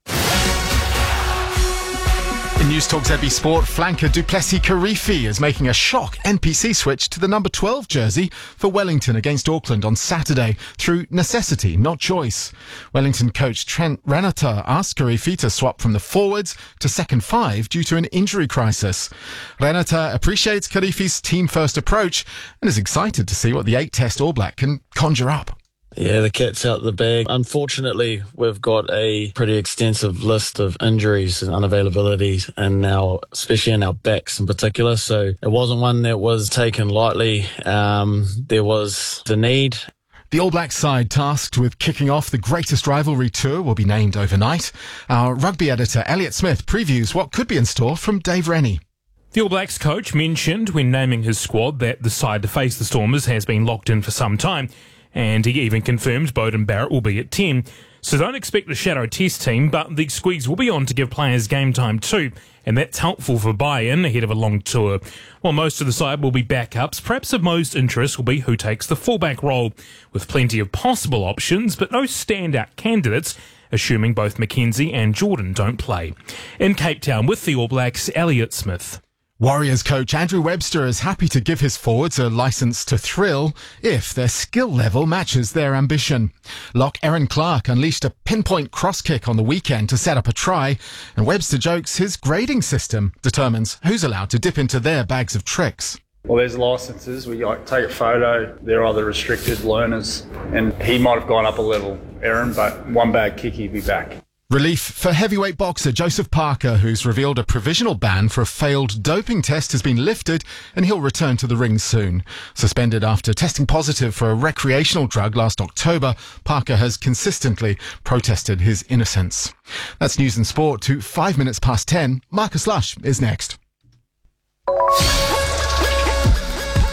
In News Talk ZB Sport, flanker Duplessis Karifi is making a shock NPC switch to the number 12 jersey for Wellington against Auckland on Saturday through necessity, not choice. Wellington coach Trent Ranata asked Karifi to swap from the forwards to second 5 due to an injury crisis. Ranata appreciates Karifi's team-first approach and is excited to see what the 8-test All Black can conjure up. Yeah, the cat's out the bag. Unfortunately, we've got a pretty extensive list of injuries and unavailabilities, and now, especially in our backs in particular. So it wasn't one that was taken lightly. There was the need. The All Blacks side tasked with kicking off the greatest rivalry tour will be named overnight. Our rugby editor, Elliot Smith, previews what could be in store from Dave Rennie. The All Blacks coach mentioned when naming his squad that the side to face the Stormers has been locked in for some time. And he even confirmed Beauden Barrett will be at 10. So don't expect the shadow test team, but the squeeze will be on to give players game time too, and that's helpful for buy-in ahead of a long tour. While most of the side will be backups, perhaps of most interest will be who takes the fullback role, with plenty of possible options, but no standout candidates, assuming both McKenzie and Jordan don't play. In Cape Town with the All Blacks, Elliot Smith. Warriors coach Andrew Webster is happy to give his forwards a licence to thrill if their skill level matches their ambition. Lock Aaron Clark unleashed a pinpoint cross kick on the weekend to set up a try, and Webster jokes his grading system determines who's allowed to dip into their bags of tricks. Well, there's licences. We take a photo. They're either restricted learners, and he might have gone up a level, Aaron, but one bad kick, he'd be back. Relief for heavyweight boxer Joseph Parker, who's revealed a provisional ban for a failed doping test has been lifted and he'll return to the ring soon. Suspended after testing positive for a recreational drug last October, Parker has consistently protested his innocence. That's news and sport to 5 minutes past 10. Marcus Lush is next.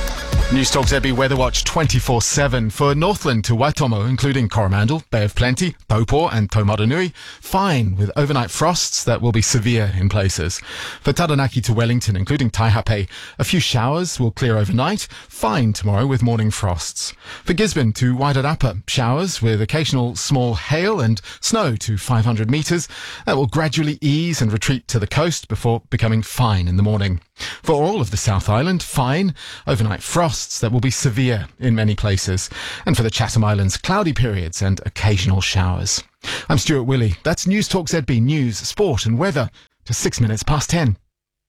News Talk ZB Weather Watch 24/7 for Northland to Waitomo, including Coromandel, Bay of Plenty, Taupo and Taumaranui. Fine, with overnight frosts that will be severe in places. For Taranaki to Wellington, including Taihape, a few showers will clear overnight. Fine tomorrow with morning frosts. For Gisborne to Wairarapa, showers with occasional small hail and snow to 500 metres. That will gradually ease and retreat to the coast before becoming fine in the morning. For all of the South Island, fine. Overnight frosts that will be severe in many places. And for the Chatham Islands, cloudy periods and occasional showers. I'm Stuart Willey. That's News Talk ZB News, Sport and Weather to 6 minutes past 10.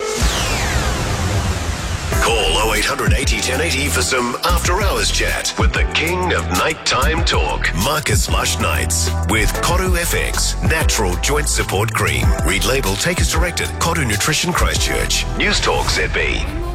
Call 0800 80 1080 for some after-hours chat with the king of nighttime talk, Marcus Lush Nights, with Koru FX, natural joint support cream. Read label, take as directed. Koru Nutrition Christchurch. News Talk ZB.